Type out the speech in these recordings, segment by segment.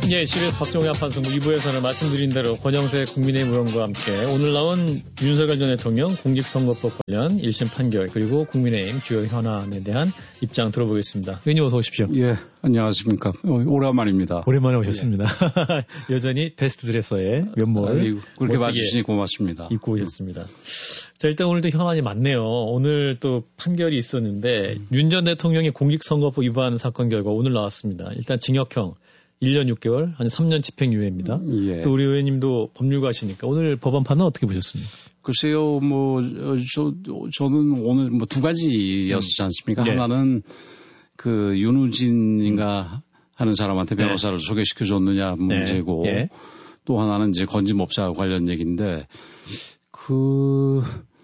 예, CBS 박정희 한판승부 2부에서는 말씀드린 대로 권영세 국민의힘 의원과 함께 오늘 나온 윤석열 전 대통령 공직선거법 관련 1심 판결 그리고 국민의힘 주요 현안에 대한 입장 들어보겠습니다. 의원님 어서 오십시오. 예, 안녕하십니까. 오랜만입니다. 오랜만에 오셨습니다. 예. 여전히 베스트 드레서의 면모를 그렇게 봐주시니 고맙습니다. 입고 오셨습니다. 자, 일단 오늘도 현안이 많네요. 오늘 또 판결이 있었는데 윤 전 대통령의 공직선거법 위반 사건 결과 오늘 나왔습니다. 일단 징역형 1년 6개월, 한 3년 집행유예입니다. 예. 또 우리 의원님도 법률가시니까 오늘 법원 판은 어떻게 보셨습니까? 글쎄요, 저는 오늘 두 가지였지 않습니까? 예. 하나는 그 윤우진인가 하는 사람한테 변호사를 소개시켜줬느냐 문제고, 예. 또 하나는 이제 건진법사 관련 얘기인데, 그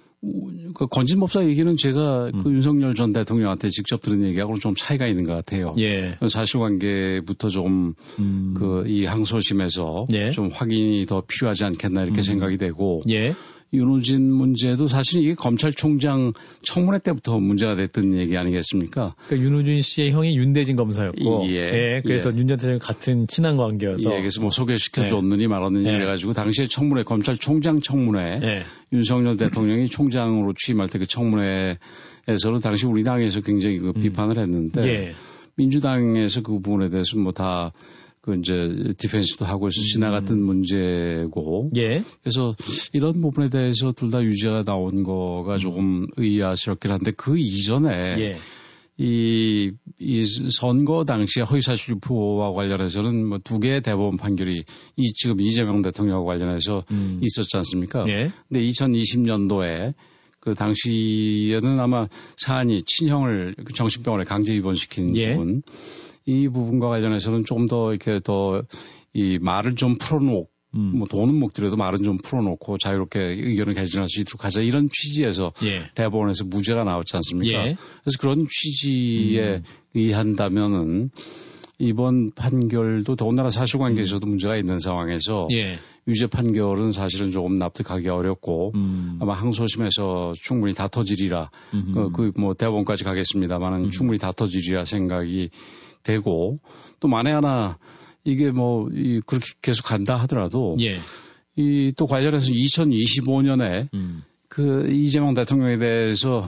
건진법사 얘기는 제가 그 윤석열 전 대통령한테 직접 들은 얘기하고는 좀 차이가 있는 것 같아요. 예. 사실관계부터 좀 이 항소심에서 예. 좀 확인이 더 필요하지 않겠나 이렇게 생각이 되고, 예. 윤우진 문제도 사실 이게 검찰총장 청문회 때부터 문제가 됐던 얘기 아니겠습니까? 그러니까 윤우진 씨의 형이 윤대진 검사였고, 예. 그래서 윤 전 대통령 같은 친한 관계여서, 예, 그래서 소개시켜줬느니 말았느니 그래가지고 당시에 청문회 검찰총장 청문회 윤석열 대통령이 총장으로 취임할 때 그 청문회에서는 당시 우리 당에서 굉장히 그 비판을 했는데 민주당에서 그 부분에 대해서 다 그 이제 디펜스도 하고 해서 지나갔던 문제고. 예. 그래서 이런 부분에 대해서 둘 다 유죄가 나온 거가 조금 의아스럽긴 한데 그 이전에 이 선거 당시에 허위사실 유포와 관련해서는 두 개의 대법원 판결이 지금 이재명 대통령과 관련해서 있었지 않습니까? 예. 근데 2020년도에 그 당시에는 아마 사안이 친형을 정신병원에 강제 입원시킨 부분. 이 부분과 관련해서는 조금 더 이렇게 이 말을 좀 풀어놓고, 돈은 못 들여도 말은 좀 풀어놓고 자유롭게 의견을 개진할 수 있도록 하자. 이런 취지에서 대법원에서 무죄가 나왔지 않습니까? 그래서 그런 취지에 의한다면은 이번 판결도 더군다나 사실관계에서도 문제가 있는 상황에서 유죄 판결은 사실은 조금 납득하기 어렵고 아마 항소심에서 충분히 다퉈지리라 대법원까지 가겠습니다만은 충분히 다퉈지리라 생각이 되고 또 만에 하나 이게 그렇게 계속 간다 하더라도 또 관련해서 2025년에 그 이재명 대통령에 대해서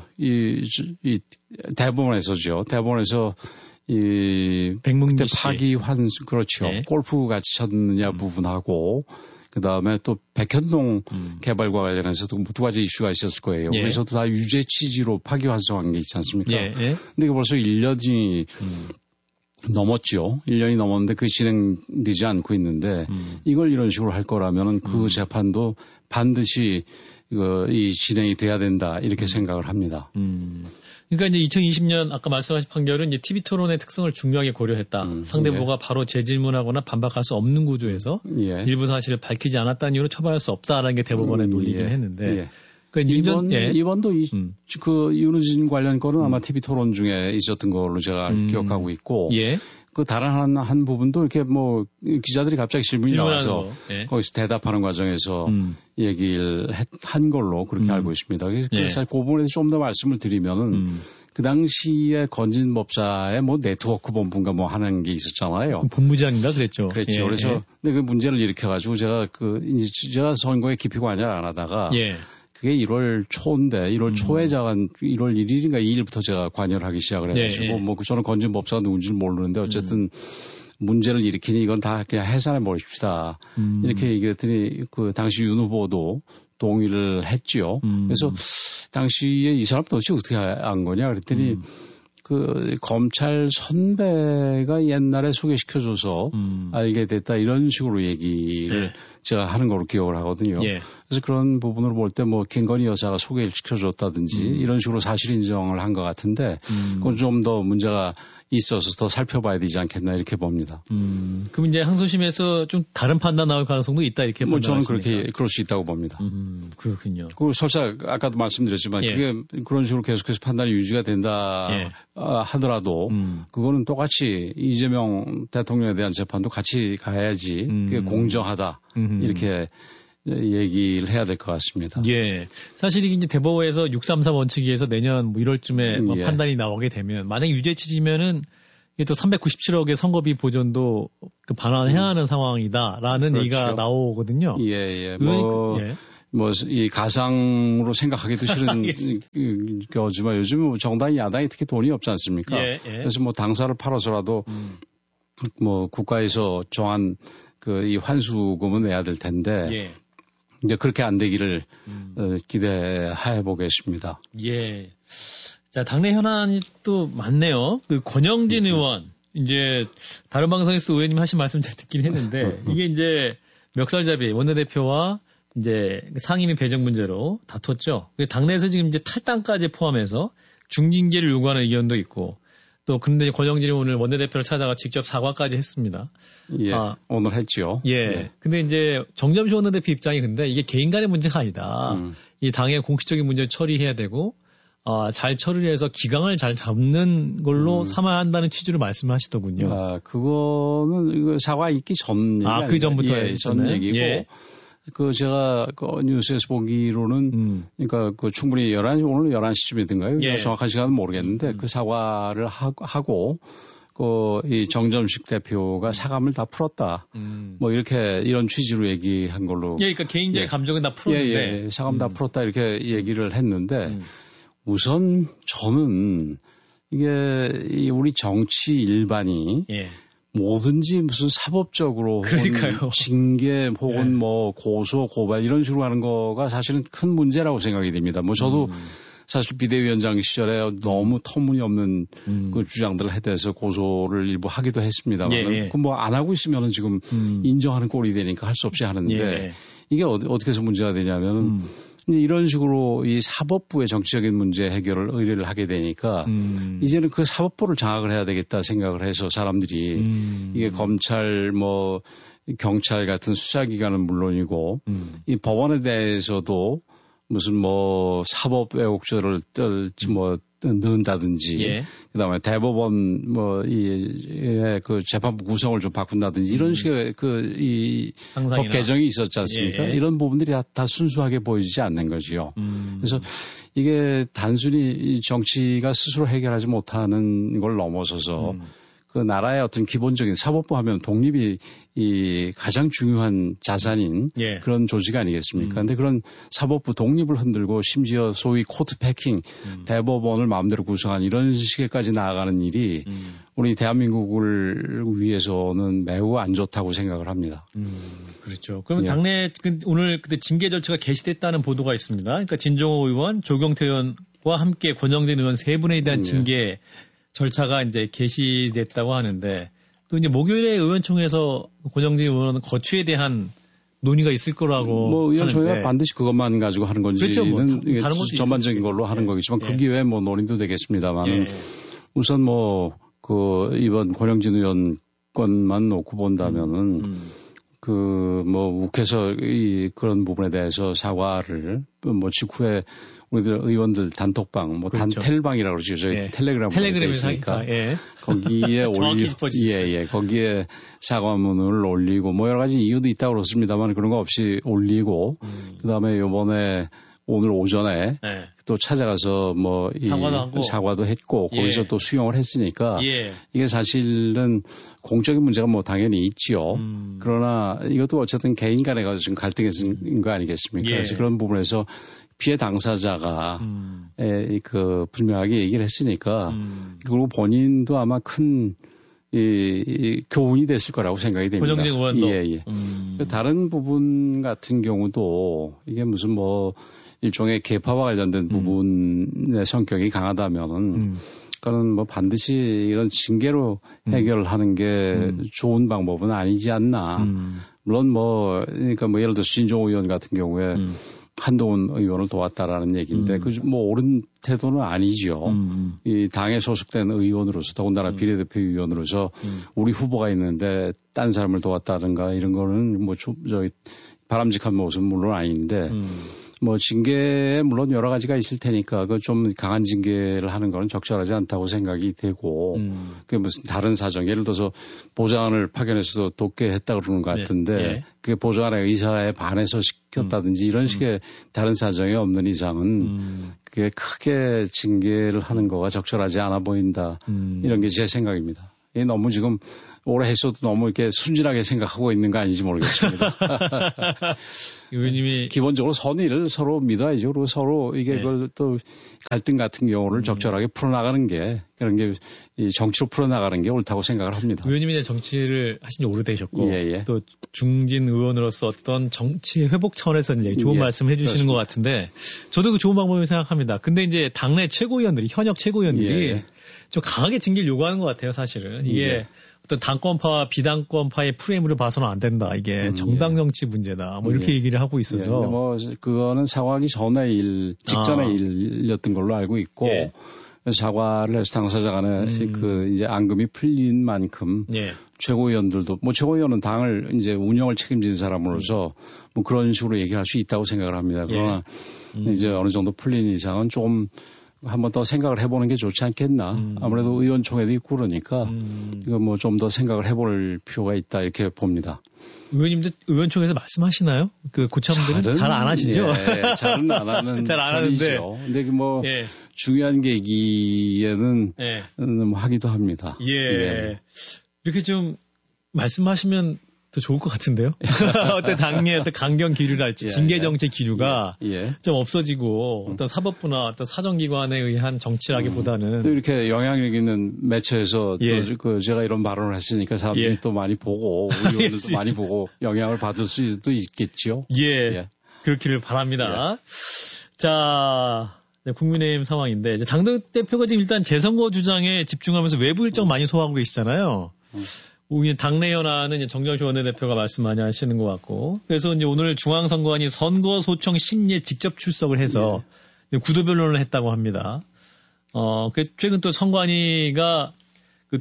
대법원에서 백문기 그때 파기 환수 그렇죠. 골프 같이 쳤느냐 부분하고 그다음에 또 백현동 개발과 관련해서도 두 가지 이슈가 있었을 거예요. 그래서 다 유죄 취지로 파기 환수한 게 있지 않습니까? 근데 이게 벌써 1년이 넘었죠. 1년이 넘었는데 그 진행되지 않고 있는데 이걸 이런 식으로 할 거라면은 그 재판도 반드시 이 진행이 돼야 된다 이렇게 생각을 합니다. 그러니까 이제 2020년 아까 말씀하신 판결은 이제 TV 토론의 특성을 중요하게 고려했다. 상대방이 바로 재질문하고 반박할 수 없는 구조에서 일부 사실을 밝히지 않았다는 이유로 처벌할 수 없다라는 게 대법원의 논리긴 했는데. 이번도 그 윤우진 관련 거는 아마 TV 토론 중에 있었던 걸로 제가 기억하고 있고. 그 다른 한 부분도 이렇게 기자들이 갑자기 질문이 나와서 거기서 대답하는 과정에서 얘기를 한 걸로 그렇게 알고 있습니다. 그래서 그 부분에서 좀 더 말씀을 드리면은 그 당시에 건진법사의 네트워크 본부인가 하는 게 있었잖아요. 본부장인가 그랬죠. 그랬죠. 그래서 근데 그 문제를 일으켜가지고 제가 제가 선거에 깊이 관여를 안 하다가 그게 1월 초인데 1월 초에 제가 1월 1일인가 2일부터 제가 관여를 하기 시작을 해가지고 저는 건진법사가 누군지는 모르는데 어쨌든 문제를 일으키니 이건 다 그냥 해산해 버립시다. 이렇게 얘기했더니 그 당시 윤 후보도 동의를 했지요. 그래서 당시에 이 사람 도대체 어떻게 한 거냐 그랬더니 그 검찰 선배가 옛날에 소개시켜줘서 알게 됐다 이런 식으로 얘기를 제가 하는 걸로 기억을 하거든요. 그래서 그런 부분으로 볼 때 김건희 여사가 소개를 시켜줬다든지 이런 식으로 사실 인정을 한 것 같은데 그건 좀 더 문제가 있어서 더 살펴봐야 되지 않겠나 이렇게 봅니다. 그럼 이제 항소심에서 좀 다른 판단 나올 가능성도 있다 이렇게 저는 그럴 수 있다고 봅니다. 그렇군요. 그 설사 아까도 말씀드렸지만 그게 그런 식으로 계속해서 판단이 유지가 된다 하더라도 그거는 똑같이 이재명 대통령에 대한 재판도 같이 가야지 그게 공정하다 이렇게 얘기를 해야 될 것 같습니다. 사실 이제 대법원에서 633 원칙위에서 내년 1월쯤에 판단이 나오게 되면 만약 유죄 취지면은 이게 또 397억의 선거비 보전도 그 반환해야 하는 상황이다라는 그렇죠. 얘기가 나오거든요. 예. 이 가상으로 생각하기도 싫은 거지만 요즘 정당이 야당이 특히 돈이 없지 않습니까? 예. 그래서 뭐 당사를 팔아서라도 뭐 국가에서 정한 그 이 환수금은 내야 될 텐데 이제 그렇게 안 되기를 기대해 보겠습니다. 예. 자, 당내 현안이 또 많네요. 그 권영진 의원, 이제 다른 방송에서 의원님 하신 말씀 잘 듣긴 했는데 이게 이제 멱살잡이 원내대표와 이제 상임위 배정 문제로 다퉜죠. 당내에서 지금 이제 탈당까지 포함해서 중징계를 요구하는 의견도 있고 또 그런데 권영진이 오늘 원내대표를 찾아가 직접 사과까지 했습니다. 예, 오늘 했죠. 예. 근데 이제 정점식 원내대표 입장이 근데 이게 개인 간의 문제가 아니다. 이 당의 공식적인 문제를 처리해야 되고 잘 처리를 해서 기강을 잘 잡는 걸로 삼아야 한다는 취지로 말씀하시더군요. 그거는 이거 사과 있기 전 얘기 그 전부터 전 얘기고. 예. 그 제가 그 뉴스에서 보기로는 그러니까 그 충분히 오늘 11시쯤이든가요? 예. 정확한 시간은 모르겠는데 그 사과를 하고 이 정점식 대표가 사감을 다 풀었다. 뭐 이런 취지로 얘기한 걸로. 예, 그러니까 개인적인 감정은 다 풀었는데. 예, 사감 다 풀었다 이렇게 얘기를 했는데 우선 저는 이게 우리 정치 일반이 뭐든지 무슨 사법적으로 그러니까요. 징계 혹은 뭐 고소 고발 이런 식으로 하는 거가 사실은 큰 문제라고 생각이 됩니다. 뭐 저도 사실 비대위원장 시절에 너무 터무니없는 그 주장들을 해대서 고소를 일부 하기도 했습니다만 그 뭐 안 하고 있으면은 지금 인정하는 꼴이 되니까 할 수 없이 하는데 이게 어떻게 해서 문제가 되냐면은 이런 식으로 이 사법부의 정치적인 문제 해결을 의뢰를 하게 되니까 이제는 그 사법부를 장악을 해야 되겠다 생각을 해서 사람들이 이게 검찰 뭐 경찰 같은 수사기관은 물론이고 이 법원에 대해서도 무슨 뭐 사법 왜곡죄를 넣는다든지 그다음에 대법원 그 재판부 구성을 좀 바꾼다든지 이런 식의 이 법 개정이 있었지 않습니까? 이런 부분들이 다 순수하게 보이지 않는 거지요. 그래서 이게 단순히 정치가 스스로 해결하지 못하는 걸 넘어서서 그 나라의 어떤 기본적인 사법부 하면 독립이 이 가장 중요한 자산인 그런 조직 아니겠습니까? 근데 그런 사법부 독립을 흔들고 심지어 소위 코트 패킹 대법원을 마음대로 구성한 이런 식에까지 나아가는 일이 우리 대한민국을 위해서는 매우 안 좋다고 생각을 합니다. 그렇죠. 그러면 당내 오늘 그때 징계 절차가 개시됐다는 보도가 있습니다. 그러니까 진종호 의원, 조경태 의원과 함께 권영진 의원 세 분에 대한 징계 절차가 이제 개시됐다고 하는데 또 이제 목요일에 의원총회에서 권영진 의원은 거취에 대한 논의가 있을 거라고 뭐 의원총회가 반드시 그것만 가지고 하는 건지는 그렇죠. 뭐 다른 것도 전반적인 걸로 하는 거겠지만 거기 외에 뭐 논의도 되겠습니다만 우선 뭐 그 이번 권영진 의원 건만 놓고 본다면은 그 뭐 욱해서 그런 부분에 대해서 사과를 뭐 직후에 우리들 의원들 단톡방, 뭐 그렇죠. 단텔방이라고 그러죠. 저희 텔레그램에서 하니까 거기에 거기에 사과문을 올리고 뭐 여러 가지 이유도 있다고 그렇습니다만 그런 거 없이 올리고 그다음에 요번에 오늘 오전에 또 찾아가서 뭐 사과도 했고 거기서 또 수용을 했으니까 이게 사실은 공적인 문제가 뭐 당연히 있지요. 그러나 이것도 어쨌든 개인 간에 가지고 지금 갈등이 있는 거 아니겠습니까? 그래서 그런 부분에서 피해 당사자가 그 분명하게 얘기를 했으니까 그리고 본인도 아마 큰 교훈이 됐을 거라고 생각이 됩니다. 권영진 의원도. 다른 부분 같은 경우도 이게 무슨 뭐 일종의 계파와 관련된 부분의 성격이 강하다면은 그거는 뭐 반드시 이런 징계로 해결하는 게 좋은 방법은 아니지 않나. 물론 뭐 그러니까 뭐 예를 들어 진종호 의원 같은 경우에 한동훈 의원을 도왔다라는 얘기인데 그 뭐 옳은 태도는 아니죠. 이 당에 소속된 의원으로서 더군다나 비례대표 의원으로서 우리 후보가 있는데 딴 사람을 도왔다든가 이런 거는 뭐 저기 바람직한 모습은 물론 아닌데 뭐 징계에 물론 여러 가지가 있을 테니까 그 좀 강한 징계를 하는 거는 적절하지 않다고 생각이 되고 그게 무슨 다른 사정 예를 들어서 보좌관을 파견해서 돕게 했다 그러는 것 같은데 그게 보좌관의 의사에 반해서 시켰다든지 이런 식의 다른 사정이 없는 이상은 그게 크게 징계를 하는 거가 적절하지 않아 보인다 이런 게 제 생각입니다. 너무 지금 오래 했어도 너무 이렇게 순진하게 생각하고 있는 거 아닌지 모르겠습니다. 의원님이 기본적으로 선의를 서로 믿어야죠. 그리고 서로 이게 그걸 또 갈등 같은 경우를 적절하게 풀어나가는 게 그런 게 이 정치로 풀어나가는 게 옳다고 생각을 합니다. 의원님이 정치를 하신 지 오래되셨고 또 중진 의원으로서 어떤 정치 회복 차원에서 이제 좋은 말씀 해주시는 것 같은데 저도 그 좋은 방법이라고 생각합니다. 근데 이제 당내 최고위원들이 현역 최고위원들이 좀 강하게 징계를 요구하는 것 같아요. 사실은 이게 어떤 당권파와 비당권파의 프레임으로 봐서는 안 된다. 이게 정당 정치 문제다. 뭐 이렇게 얘기를 하고 있어서. 뭐 그거는 사과하기 전에 직전에 일이었던 걸로 알고 있고 사과를 해서 당사자 간에 그 이제 앙금이 풀린 만큼 최고위원들도 뭐 최고위원은 당을 이제 운영을 책임지는 사람으로서 뭐 그런 식으로 얘기할 수 있다고 생각을 합니다. 그러나 이제 어느 정도 풀린 이상은 조금 한 번 더 생각을 해보는 게 좋지 않겠나. 아무래도 의원총회도 있고 그러니까 이거 뭐 좀 더 생각을 해볼 필요가 있다 이렇게 봅니다. 의원님도 의원총회에서 말씀하시나요? 그 고참들은 잘 안 하시죠? 잘은 안 하는 잘 안 하는데. 근데 뭐 중요한 계기에는 뭐 하기도 합니다. 이렇게 좀 말씀하시면 더 좋을 것 같은데요? 어떤 당의 어떤 강경 기류랄지 징계 정책 기류가 좀 없어지고 어떤 사법부나 어떤 사정기관에 의한 정치라기보다는 또 이렇게 영향력 있는 매체에서 또 그 제가 이런 발언을 했으니까 사람들이 또 많이 보고 우리 의원들도 많이 보고 영향을 받을 수도 있겠죠. 그렇기를 바랍니다. 자. 국민의힘 상황인데 이제 장동혁 대표가 지금 일단 재선거 주장에 집중하면서 외부 일정 많이 소화하고 계시잖아요. 당내 현안은 이제 정정식 원내대표가 말씀 많이 하시는 것 같고 그래서 이제 오늘 중앙선관위 선거소청 심리에 직접 출석을 해서 구도 변론을 했다고 합니다. 최근 또 선관위가 그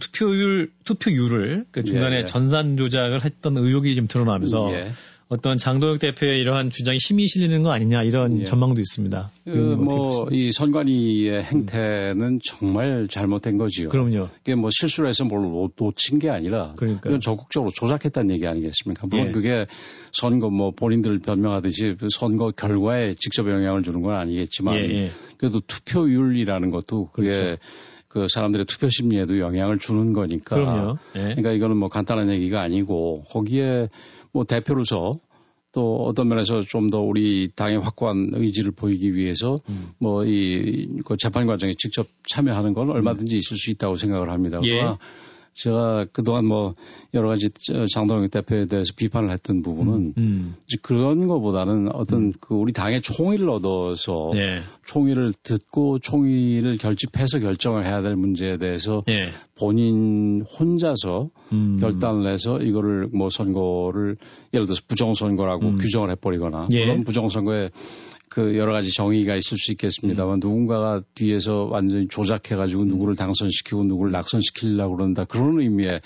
투표율을 그 중간에 전산 조작을 했던 의혹이 좀 드러나면서 어떤 장동혁 대표의 이러한 주장이 힘이 실리는 거 아니냐 이런 전망도 있습니다. 이 선관위의 행태는 정말 잘못된 거지요. 그럼요. 이게 뭐 실수를 해서 뭘 놓친 게 아니라 이건 적극적으로 조작했다는 얘기 아니겠습니까? 물론 그게 선거 뭐 본인들 변명하듯이 선거 결과에 직접 영향을 주는 건 아니겠지만 그래도 투표율이라는 것도 그게 그 사람들의 투표 심리에도 영향을 주는 거니까. 그럼요. 그러니까 이거는 뭐 간단한 얘기가 아니고 거기에 뭐 대표로서 또 어떤 면에서 좀 더 우리 당의 확고한 의지를 보이기 위해서 뭐 그 재판 과정에 직접 참여하는 건 얼마든지 있을 수 있다고 생각을 합니다. 그러나 제가 그동안 뭐 여러 가지 장동혁 대표에 대해서 비판을 했던 부분은 그런 것보다는 어떤 그 우리 당의 총의를 얻어서 총의를 듣고 총의를 결집해서 결정을 해야 될 문제에 대해서 본인 혼자서 결단을 해서 이거를 뭐 선거를 예를 들어서 부정선거라고 규정을 해버리거나 그런 부정선거에 그 여러 가지 정의가 있을 수 있겠습니다만 누군가가 뒤에서 완전히 조작해가지고 누구를 당선시키고 누구를 낙선시키려고 그런다. 그런 의미의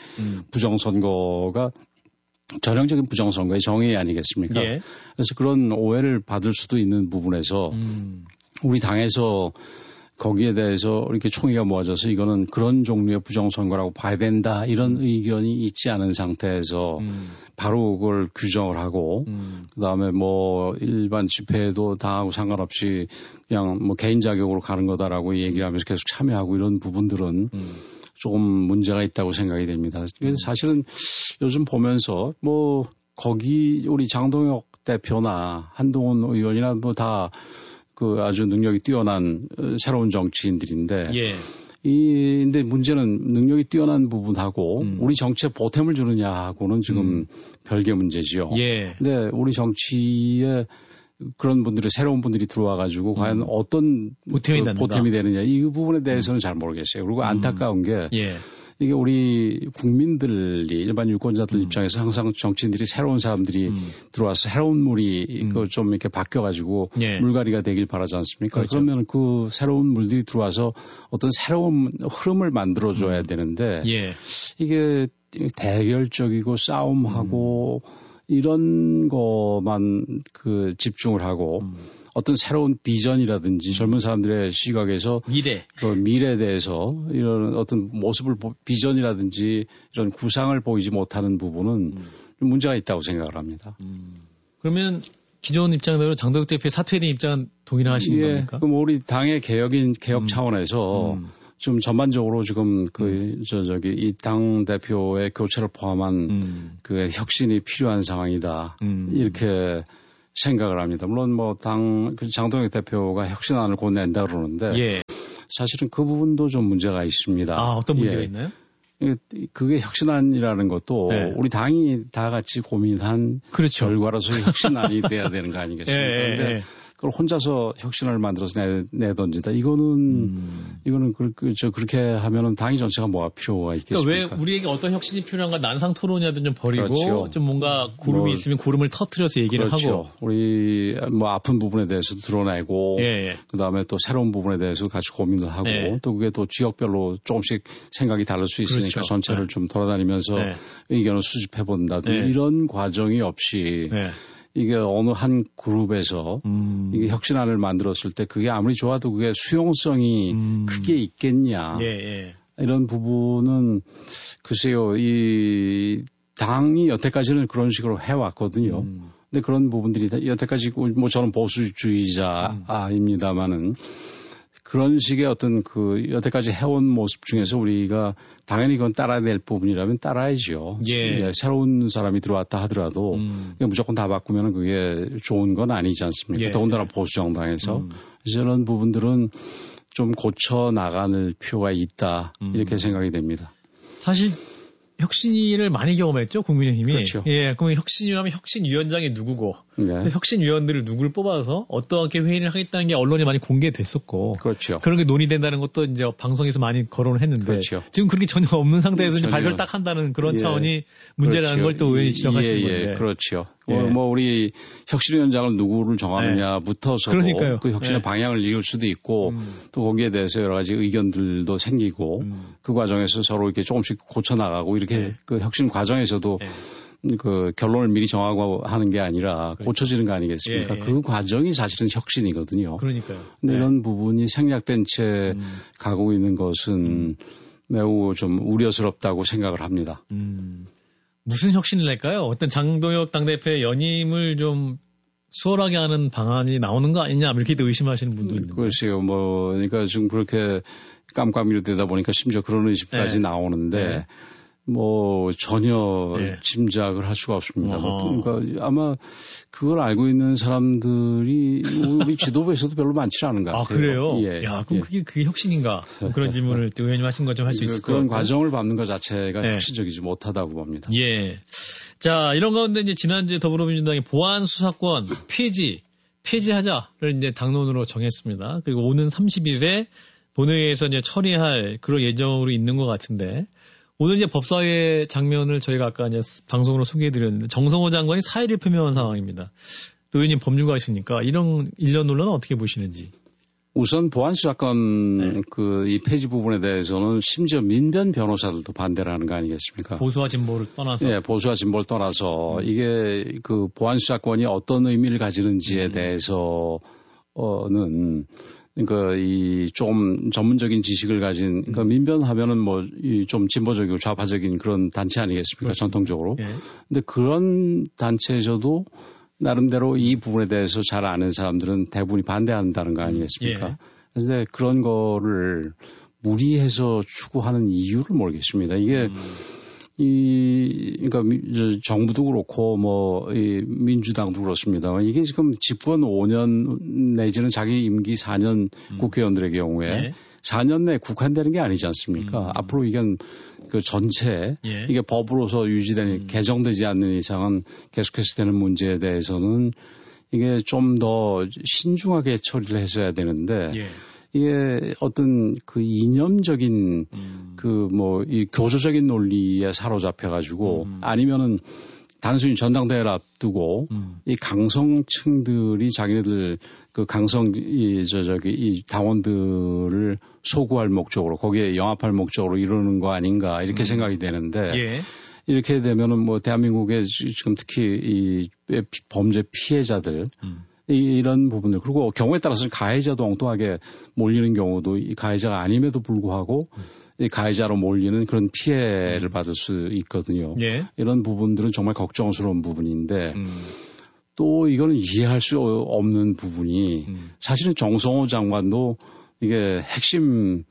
부정선거가 전형적인 부정선거의 정의 아니겠습니까? 그래서 그런 오해를 받을 수도 있는 부분에서 우리 당에서 거기에 대해서 이렇게 총의가 모아져서 이거는 그런 종류의 부정선거라고 봐야 된다 이런 의견이 있지 않은 상태에서 바로 그걸 규정을 하고 그다음에 뭐 일반 집회에도 당하고 상관없이 그냥 뭐 개인 자격으로 가는 거다라고 얘기를 하면서 계속 참여하고 이런 부분들은 조금 문제가 있다고 생각이 됩니다. 그래서 사실은 요즘 보면서 뭐 거기 우리 장동혁 대표나 한동훈 의원이나 뭐 다 그 아주 능력이 뛰어난 새로운 정치인들인데 근데 문제는 능력이 뛰어난 부분하고 우리 정치에 보탬을 주느냐하고는 지금 별개 문제지요. 근데 우리 정치에 그런 분들이 새로운 분들이 들어와 가지고 과연 어떤 보탬이 되느냐 이 부분에 대해서는 잘 모르겠어요. 그리고 안타까운 게 이게 우리 국민들이 일반 유권자들 입장에서 항상 정치인들이 새로운 사람들이 들어와서 새로운 물이 좀 이렇게 바뀌어가지고 물갈이가 되길 바라지 않습니까? 그러면 그 새로운 물들이 들어와서 어떤 새로운 흐름을 만들어줘야 되는데 이게 대결적이고 싸움하고 이런 것만 그 집중을 하고 어떤 새로운 비전이라든지 젊은 사람들의 시각에서 미래에 대해서 이런 어떤 모습을 비전이라든지 이런 구상을 보이지 못하는 부분은 좀 문제가 있다고 생각을 합니다. 그러면 기존 입장대로 장동혁 대표의 사퇴에 대한 입장은 동의를 하시는 겁니까? 그럼 우리 당의 개혁 차원에서 좀 전반적으로 지금 이 당 대표의 교체를 포함한 그 혁신이 필요한 상황이다. 이렇게 생각을 합니다. 물론 뭐 장동혁 대표가 혁신안을 곧 낸다 그러는데 예. 사실은 그 부분도 좀 문제가 있습니다. 아, 어떤 문제가 있나요? 그게 혁신안이라는 것도 네. 우리 당이 다 같이 고민한 그렇죠. 결과로서 혁신안이 돼야 되는 거 아니겠습니까? 그런데 그걸 혼자서 혁신을 만들어서 내던지다. 이거는 그렇게 하면은 당이 전체가 뭐가 필요가 있겠습니까? 그러니까 왜 우리에게 어떤 혁신이 필요한가 난상 토론이라도 좀 버리고 그렇죠. 좀 뭔가 구름이 있으면 구름을 터뜨려서 얘기를 그렇죠. 하고 우리 뭐 아픈 부분에 대해서 드러내고 그다음에 또 새로운 부분에 대해서 같이 고민을 하고 또 그게 또 지역별로 조금씩 생각이 다를 수 있으니까 그렇죠. 전체를 좀 돌아다니면서 의견을 수집해 본다든지 이런 과정이 없이 이게 어느 한 그룹에서 이게 혁신안을 만들었을 때 그게 아무리 좋아도 그게 수용성이 크게 있겠냐. 이런 부분은 글쎄요, 이 당이 여태까지는 그런 식으로 해왔거든요. 근데 그런 부분들이 여태까지 뭐 저는 보수주의자입니다만은 그런 식의 어떤 여태까지 해온 모습 중에서 우리가 당연히 그건 따라야 될 부분이라면 따라야죠. 새로운 사람이 들어왔다 하더라도 무조건 다 바꾸면 그게 좋은 건 아니지 않습니까? 더군다나 보수정당에서. 그래서 이런 부분들은 좀 고쳐 나가는 필요가 있다. 이렇게 생각이 됩니다. 사실 혁신위를 많이 경험했죠, 국민의힘이. 그렇죠. 그러면 혁신위라면 혁신위원장이 누구고, 또 혁신위원들을 누구를 뽑아서 어떻게 회의를 하겠다는 게 언론에 많이 공개됐었고, 그렇죠. 그런 게 논의된다는 것도 이제 방송에서 많이 거론을 했는데, 그렇죠. 지금 그렇게 전혀 없는 상태에서 이제 발표를 딱 한다는 그런 차원이 문제라는 걸 또 의원이 지적하시는 건데. 그렇죠. 뭐 우리 혁신위원장을 누구를 정하느냐부터서 그 혁신의 방향을 이룰 수도 있고, 또 거기에 대해서 여러 가지 의견들도 생기고, 그 과정에서 서로 이렇게 조금씩 고쳐 나가고 이렇게 그 혁신 과정에서도 그 결론을 미리 정하고 하는 게 아니라 고쳐지는 거 아니겠습니까? 그 과정이 사실은 혁신이거든요. 그러니까요. 근데 이런 부분이 생략된 채 가고 있는 것은 매우 좀 우려스럽다고 생각을 합니다. 무슨 혁신을 낼까요? 어떤 장동혁 당대표의 연임을 좀 수월하게 하는 방안이 나오는 거 아니냐 이렇게도 의심하시는 분도 있는데. 글쎄요. 그러니까 지금 그렇게 깜깜이로 되다 보니까 심지어 그런 의심까지 나오는데 뭐 전혀 짐작을 할 수가 없습니다. 그러니까 아마 그걸 알고 있는 사람들이 우리 지도부에서도 별로 많지 않은 것 같아요. 아, 그래요? 야, 그럼 그게 혁신인가? 그런 질문을 또 의원님 하신 것 좀 할 수 있을 것 같아요. 그런 과정을 밟는 것 자체가 혁신적이지 못하다고 봅니다. 자, 이런 가운데 이제 지난주에 더불어민주당이 보안 수사권 폐지하자를 이제 당론으로 정했습니다. 그리고 오는 30일에 본회의에서 이제 처리할 그런 예정으로 있는 것 같은데 오늘 이제 법사위의 장면을 저희가 아까 이제 방송으로 소개해드렸는데 정성호 장관이 사의를 표명한 상황입니다. 또 의원님 법률가이시니까 이런 일련 논란은 어떻게 보시는지? 우선 보안수사권 이 폐지 부분에 대해서는 심지어 민변 변호사들도 반대를 하는 거 아니겠습니까? 보수와 진보를 떠나서. 보수와 진보를 떠나서 이게 그 보안수사권이 어떤 의미를 가지는지에 대해서는 그러니까 좀 전문적인 지식을 가진 그러니까 민변하면은 좀 진보적이고 좌파적인 그런 단체 아니겠습니까? 그렇죠. 전통적으로. 근데 그런 단체에서도 나름대로 이 부분에 대해서 잘 아는 사람들은 대부분이 반대한다는 거 아니겠습니까? 그런데 그런 거를 무리해서 추구하는 이유를 모르겠습니다. 이게 그러니까 정부도 그렇고 이 민주당도 그렇습니다만 이게 지금 집권 5년 내지는 자기 임기 4년 국회의원들의 경우에 4년 내에 국한되는 게 아니지 않습니까? 앞으로 이건 그 전체 이게 법으로서 유지되는 개정되지 않는 이상은 계속해서 되는 문제에 대해서는 이게 좀 더 신중하게 처리를 했어야 되는데 이게 어떤 그 이념적인 이 교조적인 논리에 사로잡혀가지고 아니면은 단순히 전당대회를 앞두고 이 강성층들이 자기네들 그 이 당원들을 소구할 목적으로 거기에 영합할 목적으로 이러는 거 아닌가 이렇게 생각이 되는데 이렇게 되면은 대한민국의 지금 특히 이 범죄 피해자들 이런 부분들 그리고 경우에 따라서는 가해자도 엉뚱하게 몰리는 경우도 이 가해자가 아님에도 불구하고 이 가해자로 몰리는 그런 피해를 받을 수 있거든요. 이런 부분들은 정말 걱정스러운 부분인데 또 이거는 이해할 수 없는 부분이 사실은 정성호 장관도 이게 핵심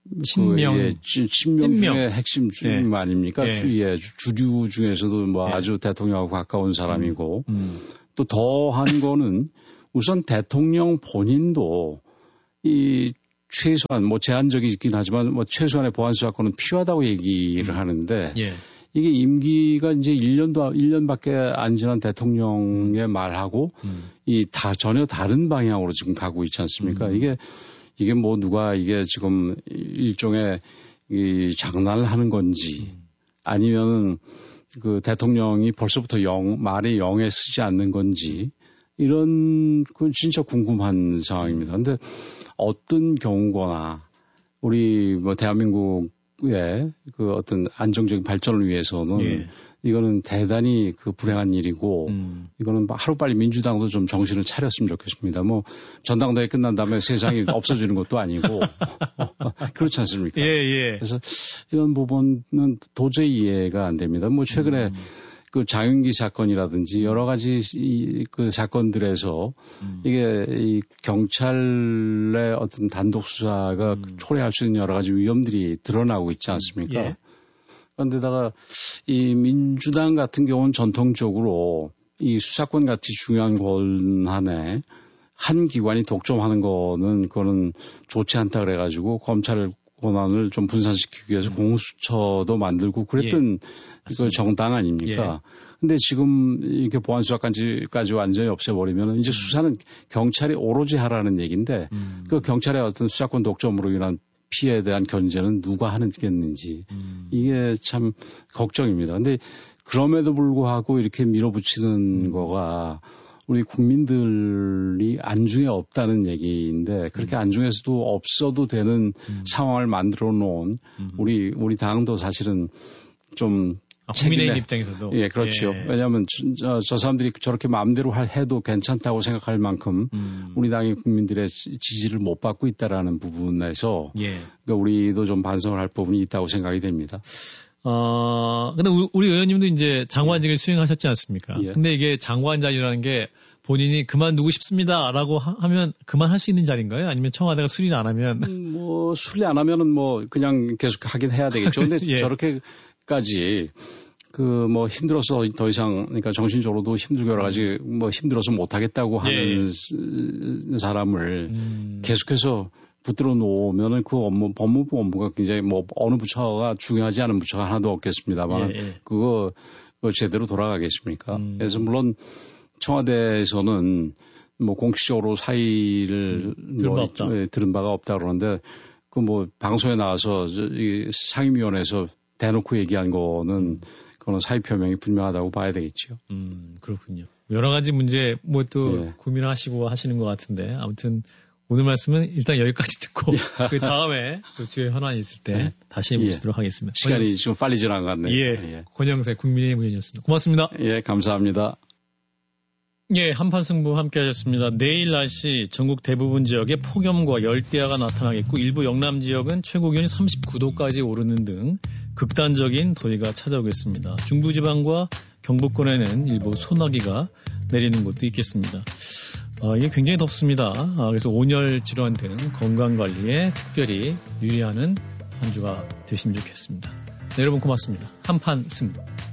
친명. 예, 친명 중에 핵심 주임 아닙니까? 예, 주류 중에서도 뭐 아주 대통령하고 가까운 사람이고 또 더한 거는 우선 대통령 본인도 이 최소한 뭐 제한적이긴 하지만 뭐 최소한의 보안 수사권은 필요하다고 얘기를 하는데 이게 임기가 이제 1년밖에 안 지난 대통령의 말하고 이 다 전혀 다른 방향으로 지금 가고 있지 않습니까? 이게 뭐 누가 이게 지금 일종의 이 장난을 하는 건지 아니면은 그 대통령이 벌써부터 말이 영에 쓰지 않는 건지 이런 그 진짜 궁금한 상황입니다. 근데 어떤 경우거나 우리 뭐 대한민국의 그 어떤 안정적인 발전을 위해서는 이거는 대단히 그 불행한 일이고 이거는 하루빨리 민주당도 좀 정신을 차렸으면 좋겠습니다. 뭐 전당대회 끝난 다음에 세상이 없어지는 것도 아니고 그렇지 않습니까? 그래서 이런 부분은 도저히 이해가 안 됩니다. 뭐 최근에 그 장윤기 사건이라든지 여러 가지 그 사건들에서 이게 이 경찰의 어떤 단독 수사가 초래할 수 있는 여러 가지 위험들이 드러나고 있지 않습니까? 그런데다가 이 민주당 같은 경우는 전통적으로 이 수사권 같이 중요한 권한에 한 기관이 독점하는 거는 그거는 좋지 않다 그래가지고 검찰 권한을 좀 분산시키기 위해서 공수처도 만들고 그랬던 그 정당 아닙니까? 근데 지금 이렇게 보안수사까지 완전히 없애버리면 이제 수사는 경찰이 오로지 하라는 얘기인데 그 경찰의 어떤 수사권 독점으로 인한 피해에 대한 견제는 누가 하겠는지 이게 참 걱정입니다. 근데 그럼에도 불구하고 이렇게 밀어붙이는 거가 우리 국민들이 안중에 없다는 얘기인데 그렇게 안중에서도 없어도 되는 상황을 만들어 놓은 우리 당도 사실은 좀 국민의힘 입장에서도 예, 그렇죠. 왜냐하면 저 사람들이 저렇게 마음대로 해도 괜찮다고 생각할 만큼 우리 당이 국민들의 지지를 못 받고 있다라는 부분에서 그러니까 우리도 좀 반성을 할 부분이 있다고 생각이 됩니다. 근데 우리 의원님도 이제 장관직을 수행하셨지 않습니까? 근데 이게 장관 자리라는 게 본인이 그만두고 싶습니다라고 하면 그만할 수 있는 자리인가요? 아니면 청와대가 수리를 안 하면? 뭐 수리 안 하면은 뭐 그냥 계속 하긴 해야 되겠죠. 근데 저렇게까지 그 뭐 힘들어서 더 이상 그러니까 정신적으로도 힘들고 여러 가지 뭐 힘들어서 못 하겠다고 하는 사람을 계속해서 붙들어 놓으면은 그 법무부 업무가 굉장히 뭐 어느 부처가 중요하지 않은 부처가 하나도 없겠습니다만 그거 제대로 돌아가겠습니까? 그래서 물론 청와대에서는 뭐 공식적으로 사의를 들은 바가 없다 그러는데 그 뭐 방송에 나와서 이 상임위원회에서 대놓고 얘기한 거는 그거는 사의 표명이 분명하다고 봐야 되겠죠. 그렇군요. 여러 가지 문제 뭐 또 고민하시고 하시는 것 같은데 아무튼 오늘 말씀은 일단 여기까지 듣고 그 다음에 또 주요 현안이 있을 때 다시 모시도록 하겠습니다. 시간이 좀 빨리 지난 것 같네요. 권영세 국민의힘 의원이었습니다. 고맙습니다. 감사합니다. 한판 승부 함께 하셨습니다. 내일 날씨 전국 대부분 지역에 폭염과 열대야가 나타나겠고 일부 영남 지역은 최고 기온이 39도까지 오르는 등 극단적인 더위가 찾아오겠습니다. 중부지방과 경북권에는 일부 소나기가 내리는 곳도 있겠습니다. 이게 굉장히 덥습니다. 그래서 온열 질환 등 건강관리에 특별히 유의하는 한 주가 되시면 좋겠습니다. 여러분 고맙습니다. 한판 승부.